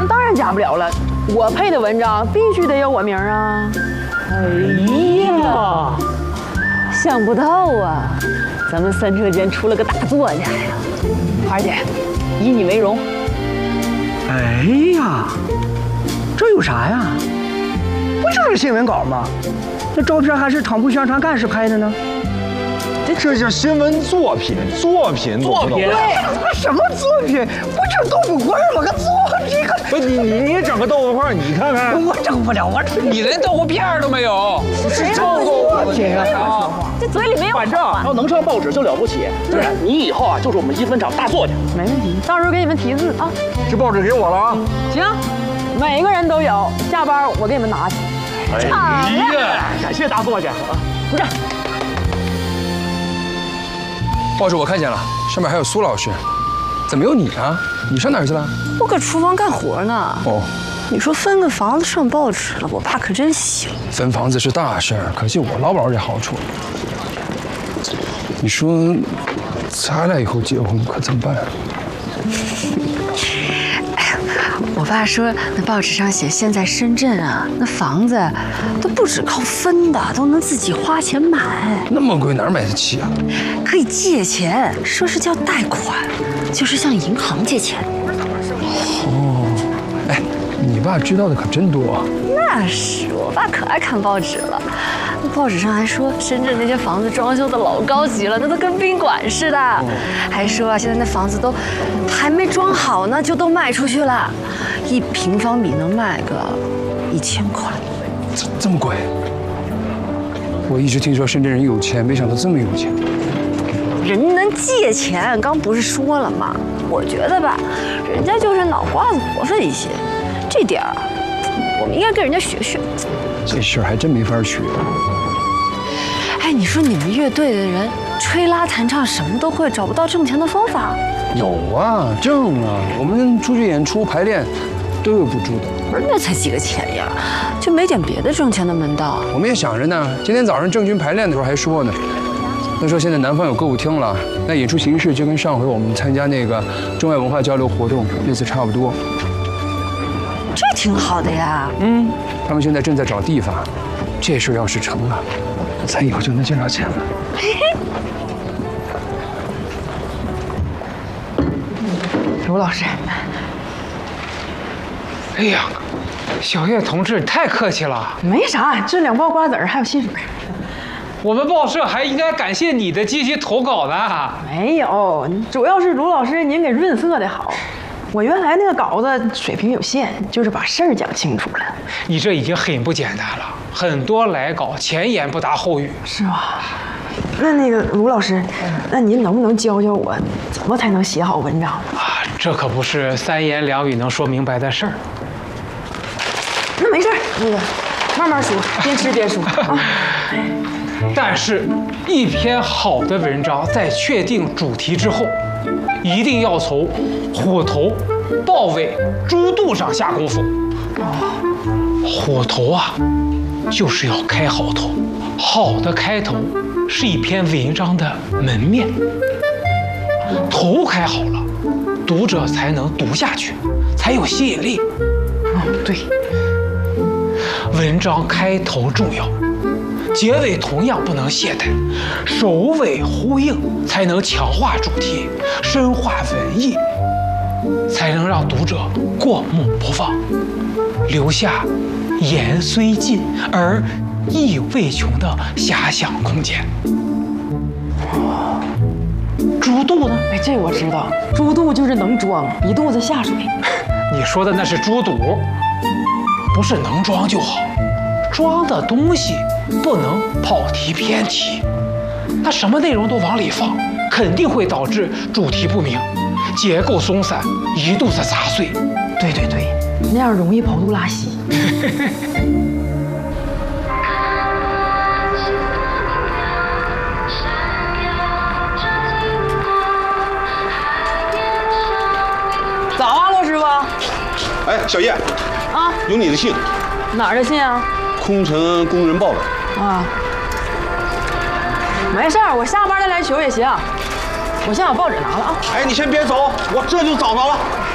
那当然加不了了。我配的文章必须得有我名啊！ 哎呀， 想不到啊，咱们三车间出了个大作家呀！花儿姐，以你为荣。 哎呀，这有啥呀？不就是新闻稿吗？那照片还是党部宣传干事拍的呢。 这叫新闻作品，作品。 对，什么作品？不整豆腐块吗？个作这个。 不，你整个豆腐块，你看看。 我整不了， 你连豆腐片都没有。 是作品啊！ 这嘴里没有。 反正要能上报纸就了不起。对，你以后啊就是我们一分厂大作家。 没问题，到时候给你们题字啊。 这报纸给我了啊。 行，每个人都有，下班我给你们拿去。 哎呀，感谢大作家啊！ 鼓掌。 报纸我看见了，上面还有苏老师，怎么有你啊？你上哪儿去了？ 我搁厨房干活呢。 哦， 你说分个房子上报纸了，我爸可真行。 分房子是大事儿，可惜我捞不着这好处。你说，咱俩以后结婚可怎么办？ 我爸说，那报纸上写现在深圳啊，那房子都不止靠分的，都能自己花钱买。 那么贵哪儿买得起啊？ 可以借钱，说是叫贷款，就是向银行借钱。 哦，哎，你爸知道的可真多。 那是，我爸可爱看报纸了。报纸上还说，深圳那些房子装修的老高级了，那都跟宾馆似的。还说啊，现在那房子都还没装好呢，就都卖出去了，1平方米能卖个1000块。 这么贵？我一直听说深圳人有钱，没想到这么有钱。 人能借钱，刚不是说了吗？我觉得吧，人家就是脑瓜子活泛一些，这点儿我们应该跟人家学学。 这事儿还真没法学。 哎，你说你们乐队的人吹拉弹唱什么都会，找不到挣钱的方法？ 有啊，挣啊，我们出去演出排练都有补助的。 不是，那才几个钱呀，就没点别的挣钱的门道？ 我们也想着呢。今天早上郑军排练的时候还说呢，他说现在南方有歌舞厅了，那演出形式就跟上回我们参加那个中外文化交流活动类似差不多。 这挺好的呀。 他们现在正在找地方，这事要是成了，咱以后就能挣着钱了。 卢老师， 哎呀，小叶同志太客气了。 没啥，这2包瓜子儿还有汽水。 我们报社还应该感谢你的积极投稿呢。 没有，主要是卢老师您给润色的好。我原来那个稿子水平有限，就是把事儿讲清楚了。 你这已经很不简单了，很多来稿前言不搭后语。 是吧？那个卢老师，那您能不能教教我，怎么才能写好文章啊？这可不是3言2语能说明白的事儿。 那没事儿，那个慢慢说，边吃边说啊。 但是，一篇好的文章在确定主题之后，一定要从虎头、豹尾、猪肚上下功夫。虎头啊，就是要开好头，好的开头是一篇文章的门面。头开好了，读者才能读下去，才有吸引力。 对， 文章开头重要。结尾同样不能懈怠，首尾呼应才能强化主题，深化文意，才能让读者过目不忘，留下言虽尽而意未穷的遐想空间。猪肚呢？ 哎，这我知道，猪肚就是能装，一肚子下水。 你说的那是猪肚，不是能装就好，装的东西不能跑题偏题，那什么内容都往里放，肯定会导致主题不明，结构松散，一肚子杂碎。 对对对，那样容易跑肚拉稀。早啊，罗师傅。 哎，小叶， 啊， 有你的信。 哪儿的信啊？ 空城工人报的。 啊，没事儿，我下班再来取也行。我先把报纸拿了啊。 哎，你先别走，我这就找着了。